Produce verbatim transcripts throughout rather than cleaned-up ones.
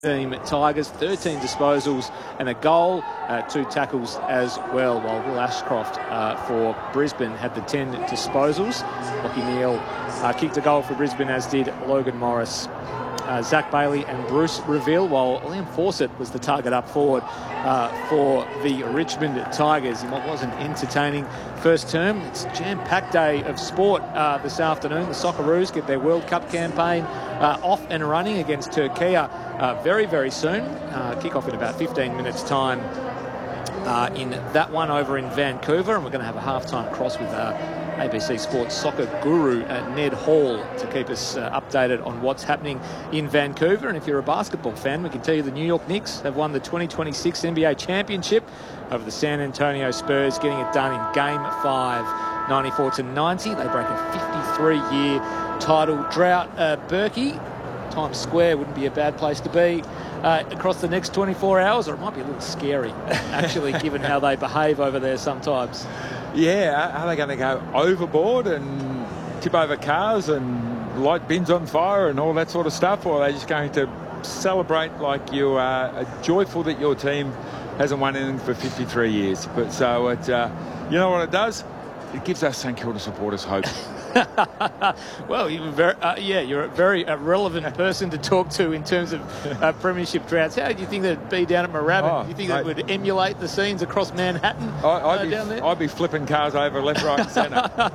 Team Tigers, thirteen disposals and a goal, uh, two tackles as well, while Will Ashcroft uh, for Brisbane had the ten disposals. Lachie Neale uh, kicked a goal for Brisbane, as did Logan Morris, uh, Zach Bailey and Bruce Reveal, while Liam Fawcett was the target up forward uh, for the Richmond Tigers in what was an entertaining first term. It's a jam-packed day of sport uh, this afternoon. The Socceroos get their World Cup campaign uh, off and running against Turkey Uh, very, very soon. Uh, kick off in about fifteen minutes' time uh, in that one over in Vancouver. And we're going to have a halftime cross with uh, A B C Sports soccer guru uh, Ned Hall to keep us uh, updated on what's happening in Vancouver. And if you're a basketball fan, we can tell you the New York Knicks have won the twenty twenty-six N B A championship over the San Antonio Spurs, getting it done in Game five, ninety-four to ninety. They break a fifty-three year title drought. Uh, Berkey, Times Square wouldn't be a bad place to be uh, across the next twenty-four hours, or it might be a little scary, actually, given how they behave over there sometimes. Yeah, are they going to go overboard and tip over cars and light bins on fire and all that sort of stuff, or are they just going to celebrate like you are joyful that your team hasn't won anything for fifty-three years? But so it, uh, you know what it does? It gives us St Kilda supporters hope. Well, you're very, uh, yeah, you're a very uh, relevant person to talk to in terms of uh, premiership droughts. How do you think that'd be down at Moorabbin? Oh, do you think mate, that would emulate the scenes across Manhattan I, I'd, uh, be, down there? I'd be flipping cars over left, right and centre.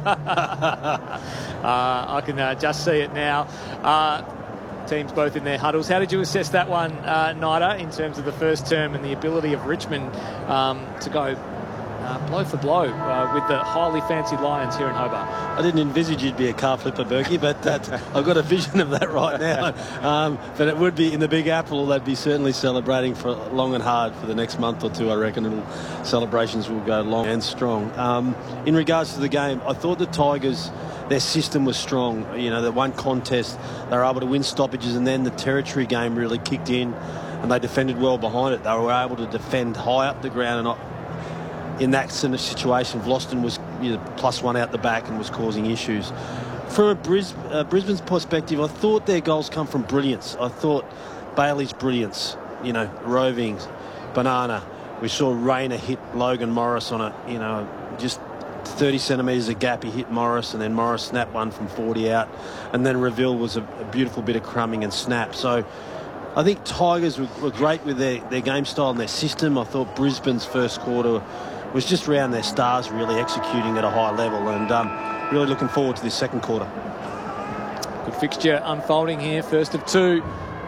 uh, I can uh, just see it now. Uh, teams both in their huddles. How did you assess that one, uh, Nida, in terms of the first term and the ability of Richmond um, to go Uh, blow for blow uh, with the highly fancied Lions here in Hobart? I didn't envisage you'd be a car flipper, Berkey, but that, I've got a vision of that right now. Um, but it would be in the Big Apple. They'd be certainly celebrating for long and hard for the next month or two. I reckon it'll, celebrations will go long and strong. Um, in regards to the game, I thought the Tigers, their system was strong. You know, that one contest, they were able to win stoppages, and then the territory game really kicked in, and they defended well behind it. They were able to defend high up the ground, and not in that sort of situation, Vlosten was, you know, plus one out the back and was causing issues. From a Bris uh, Brisbane's perspective, I thought their goals come from brilliance. I thought Bailey's brilliance, you know, roving, banana. We saw Rayner hit Logan Morris on a, you know, just thirty centimetres of gap. He hit Morris, and then Morris snapped one from forty out. And then Reveal was a, a beautiful bit of crumbing and snap. So I think Tigers were, were great with their, their game style and their system. I thought Brisbane's first quarter was just around their stars, really executing at a high level, and um, really looking forward to this second quarter. Good fixture unfolding here, first of two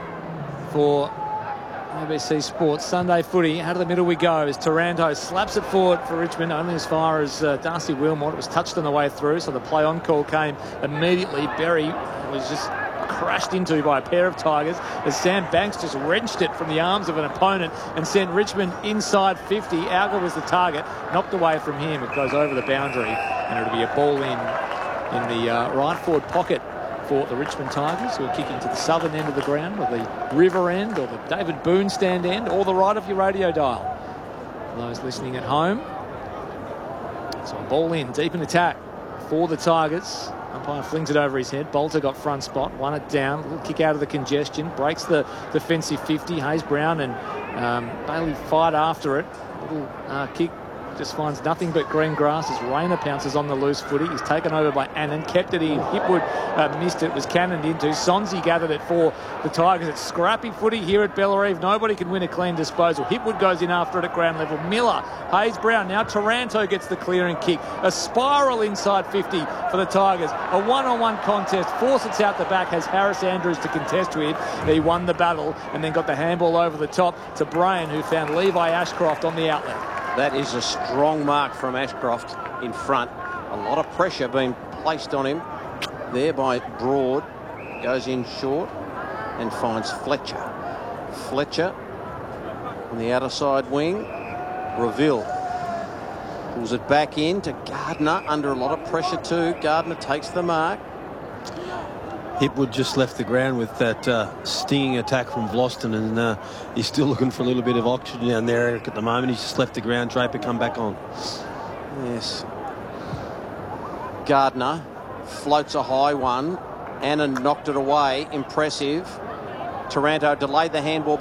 for A B C Sports Sunday footy. Out of the middle we go as Taranto slaps it forward for Richmond, only as far as uh, Darcy Wilmot. It was touched on the way through, so the play on call came immediately. Berry was just crashed into by a pair of Tigers as Sam Banks just wrenched it from the arms of an opponent and sent Richmond inside fifty. Alga was the target, knocked away from him. It goes over the boundary, and it'll be a ball in in the uh, right forward pocket for the Richmond Tigers, who are kicking to the southern end of the ground, or the river end, or the David Boone stand end, or the right of your radio dial. For those listening at home, so a ball in, deep in attack for the Tigers. Umpire flings it over his head. Bolter got front spot, won it down. A little kick out of the congestion, breaks the defensive fifty. Hayes Brown and um, Bailey fight after it. A little uh, kick just finds nothing but green grass as Rayner pounces on the loose footy. He's taken over by Annan, kept it in. Hipwood uh, missed it, was cannoned into. Sonsie gathered it for the Tigers. It's scrappy footy here at Bellerive. Nobody can win a clean disposal. Hipwood goes in after it at ground level. Miller, Hayes Brown, now Taranto gets the clearing kick. A spiral inside fifty for the Tigers. A one-on-one contest. Fawcett's out the back, has Harris Andrews to contest with. He won the battle and then got the handball over the top to Brayan, who found Levi Ashcroft on the outlet. That is a strong mark from Ashcroft in front. A lot of pressure being placed on him there by Broad. Goes in short and finds Fletcher. Fletcher on the outer side wing. Reveal pulls it back in to Gardner under a lot of pressure too. Gardner takes the mark. Hipwood just left the ground with that uh, stinging attack from Vlosten, and uh, he's still looking for a little bit of oxygen down there at the moment. He's just left the ground. Draper come back on. Yes. Gardner floats a high one. Annan knocked it away. Impressive. Taranto delayed the handball